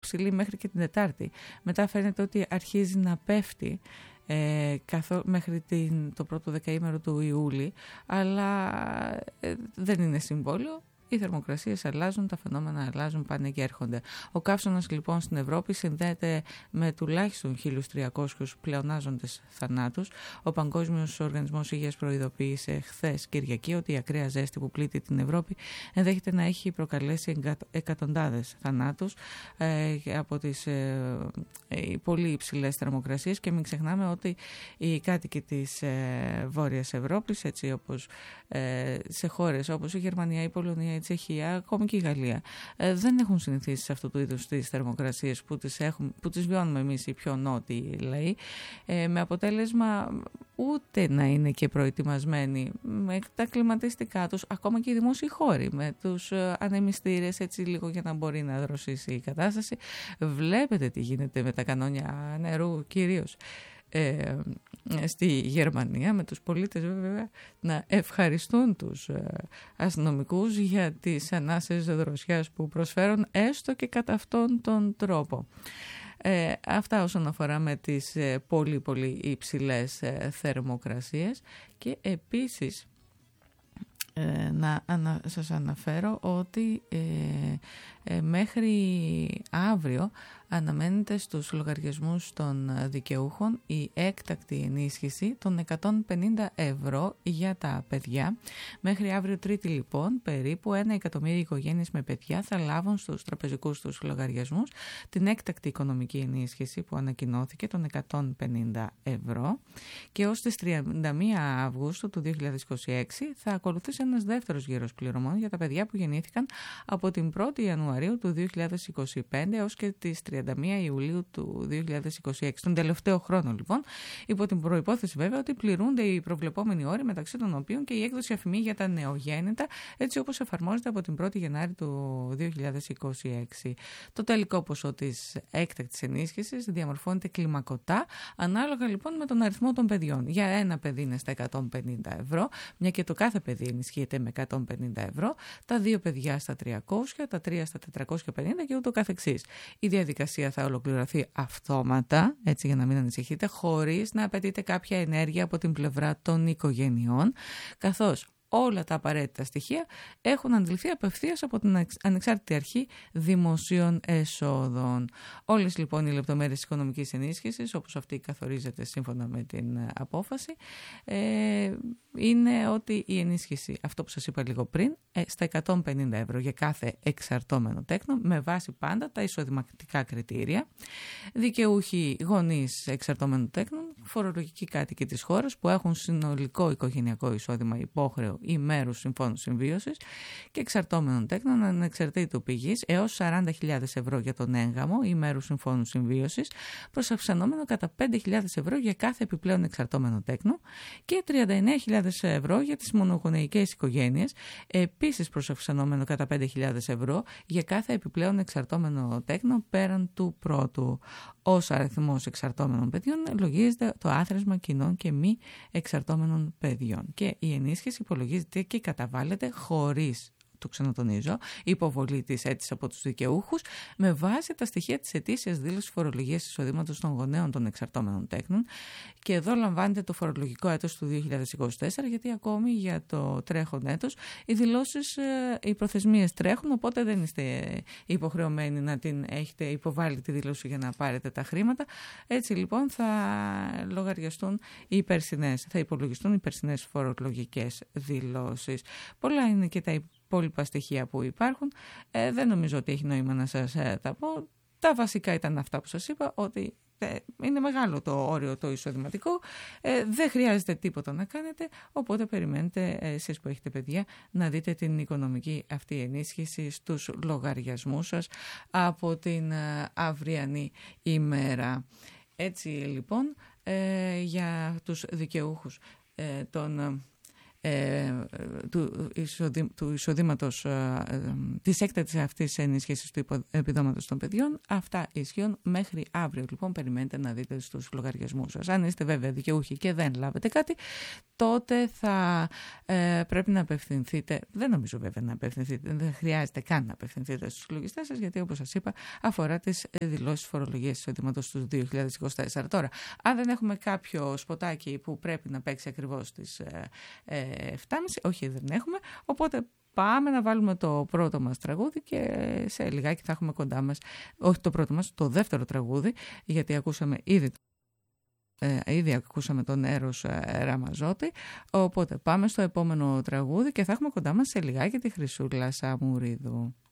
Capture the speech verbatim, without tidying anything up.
υψηλή μέχρι και την Τετάρτη. Μετά φαίνεται ότι αρχίζει να πέφτει ε, καθό, μέχρι την, το πρώτο δεκαήμερο του Ιούλη, αλλά ε, δεν είναι συμβόλαιο. Οι θερμοκρασίες αλλάζουν, τα φαινόμενα αλλάζουν, πάνε και έρχονται. Ο καύσωνας λοιπόν στην Ευρώπη συνδέεται με τουλάχιστον χίλιους τριακόσιους πλεονάζοντες θανάτους. Ο Παγκόσμιος Οργανισμός Υγείας προειδοποίησε χθες Κυριακή ότι η ακραία ζέστη που πλήττει την Ευρώπη ενδέχεται να έχει προκαλέσει εκατοντάδες θανάτους ε, από τις ε, ε, πολύ υψηλές θερμοκρασίες, και μην ξεχνάμε ότι οι κάτοικοι της ε, Βόρειας Ευρώπης, έτσι όπως ε, σε χώρες όπως η Γερμανία, η Πολωνία, η Τσεχία, ακόμη και η Γαλλία, ε, δεν έχουν συνηθίσει σε αυτού του είδους τις θερμοκρασίες που τις, έχουμε, που τις βιώνουμε εμείς οι πιο νότιοι λαοί, ε, με αποτέλεσμα ούτε να είναι και προετοιμασμένοι με τα κλιματιστικά τους, ακόμα και οι δημόσιοι χώροι, με τους ε, ανεμιστήρες, έτσι λίγο για να μπορεί να δροσίσει η κατάσταση. Βλέπετε τι γίνεται με τα κανόνια νερού κυρίως Ε, στη Γερμανία, με τους πολίτες βέβαια να ευχαριστούν τους ε, αστυνομικούς για τις ανάσες δροσιάς που προσφέρουν, έστω και κατά αυτόν τον τρόπο. Ε, αυτά όσον αφορά με τις ε, πολύ πολύ υψηλές ε, θερμοκρασίες. Και επίσης ε, να ανα, σας αναφέρω ότι ε, ε, μέχρι αύριο αναμένεται στους λογαριασμούς των δικαιούχων η έκτακτη ενίσχυση των εκατόν πενήντα ευρώ για τα παιδιά. Μέχρι αύριο Τρίτη λοιπόν, περίπου ένα εκατομμύριο οικογένειες με παιδιά θα λάβουν στους τραπεζικούς τους λογαριασμούς την έκτακτη οικονομική ενίσχυση που ανακοινώθηκε των εκατόν πενήντα ευρώ, και ως τις τριάντα μία Αυγούστου του δύο χιλιάδες είκοσι έξι θα ακολουθήσει ένας δεύτερος γύρος πληρωμών για τα παιδιά που γεννήθηκαν από την πρώτη Ιανουαρίου του δύο χιλιάδες είκοσι πέντε έως και τις τριάντα μία Ιουλίου του δύο χιλιάδες είκοσι έξι. Τον τελευταίο χρόνο λοιπόν, υπό την προϋπόθεση βέβαια ότι πληρούνται οι προβλεπόμενοι όροι, μεταξύ των οποίων και η έκδοση αφημί για τα νεογέννητα, έτσι όπως εφαρμόζεται από την πρώτη Γενάρη του δύο χιλιάδες είκοσι έξι. Το τελικό ποσό της έκτακτης ενίσχυσης διαμορφώνεται κλιμακωτά, ανάλογα λοιπόν με τον αριθμό των παιδιών. Για ένα παιδί είναι στα εκατόν πενήντα ευρώ, μια και το κάθε παιδί ενισχύεται με εκατόν πενήντα ευρώ, τα δύο παιδιά στα τριακόσια, τα τρία στα τετρακόσια πενήντα και ούτω καθεξής. Η διαδικασία θα ολοκληρωθεί αυτόματα, έτσι για να μην ανησυχείτε, χωρίς να απαιτείται κάποια ενέργεια από την πλευρά των οικογενειών, καθώς όλα τα απαραίτητα στοιχεία έχουν αντιληφθεί απευθείας από την Ανεξάρτητη Αρχή Δημοσίων Εσόδων. Όλες λοιπόν οι λεπτομέρειες της οικονομικής ενίσχυσης, όπως αυτή καθορίζεται σύμφωνα με την απόφαση, ε, είναι ότι η ενίσχυση, αυτό που σας είπα λίγο πριν, ε, στα εκατόν πενήντα ευρώ για κάθε εξαρτώμενο τέκνο, με βάση πάντα τα εισοδηματικά κριτήρια. Δικαιούχοι γονείς εξαρτώμενων τέκνων, φορολογικοί κάτοικοι της χώρας που έχουν συνολικό οικογενειακό εισόδημα υπόχρεο ή μέρους συμφώνου συμβίωσης, και εξαρτώμενων τέκνων ανεξαρτήτου πηγής έως σαράντα χιλιάδες ευρώ για τον έγγαμο ή μέρους συμφώνου συμβίωσης, προς αυξανόμενο κατά πέντε χιλιάδες ευρώ για κάθε επιπλέον εξαρτώμενο τέκνο, και τριάντα εννέα χιλιάδες ευρώ για τις μονογονεϊκές οικογένειες, επίσης προς αυξανόμενο κατά πέντε χιλιάδες ευρώ για κάθε επιπλέον εξαρτώμενο τέκνο πέραν του πρώτου. Ως αριθμός εξαρτώμενων παιδιών λογίζεται το άθροισμα κοινών και μη εξαρτώμενων παιδιών, και η ενίσχυση υπολογίζεται και καταβάλλεται χωρίς, το ξανατονίζω, υποβολή της αίτησης από τους δικαιούχους, με βάση τα στοιχεία της ετήσιας δήλωσης φορολογίας εισοδήματος των γονέων των εξαρτώμενων τέκνων. Και εδώ λαμβάνεται το φορολογικό έτος του δύο χιλιάδες είκοσι τέσσερα, γιατί ακόμη για το τρέχον έτος οι δηλώσεις, οι προθεσμίες τρέχουν, οπότε δεν είστε υποχρεωμένοι να την έχετε υποβάλει τη δήλωση για να πάρετε τα χρήματα. Έτσι λοιπόν θα λογαριαστούν οι περσινές, θα υπολογιστούν οι περσινές φορολογικές δηλώσεις. Πολλά είναι και τα υπόλοιπα στοιχεία που υπάρχουν. Ε, δεν νομίζω ότι έχει νόημα να σας ε, τα πω. Τα βασικά ήταν αυτά που σας είπα, ότι ε, είναι μεγάλο το όριο το εισοδηματικό, ε, δεν χρειάζεται τίποτα να κάνετε, οπότε περιμένετε ε, εσείς που έχετε παιδιά να δείτε την οικονομική αυτή ενίσχυση στους λογαριασμούς σας από την ε, αυριανή ημέρα. Έτσι λοιπόν, ε, για τους δικαιούχους ε, των ε, του, εισοδη, του εισοδήματος, ε, ε, της έκτακτης αυτής ενίσχυσης του επιδόματος των παιδιών. Αυτά ισχύουν μέχρι αύριο. Λοιπόν, περιμένετε να δείτε στους λογαριασμούς σας. Αν είστε βέβαια δικαιούχοι και δεν λάβετε κάτι, τότε θα ε, πρέπει να απευθυνθείτε, δεν νομίζω βέβαια να απευθυνθείτε, δεν χρειάζεται καν να απευθυνθείτε στους λογιστές σας, γιατί όπως σας είπα αφορά τις δηλώσεις φορολογίας εισοδήματος του δύο χιλιάδες είκοσι τέσσερα. Τώρα, αν δεν έχουμε κάποιο σποτάκι που πρέπει να παίξει ακριβώς στις ε, ε, εφτά και μισή, όχι δεν έχουμε, οπότε πάμε να βάλουμε το πρώτο μας τραγούδι και σε λιγάκι θα έχουμε κοντά μας, όχι το πρώτο μας, το δεύτερο τραγούδι, γιατί ακούσαμε ήδη Ε, ήδη ακούσαμε τον Έρος ε, Ραμαζότη, οπότε πάμε στο επόμενο τραγούδι και θα έχουμε κοντά μας σε λιγάκι τη Χρυσούλα Σαμουρίδου.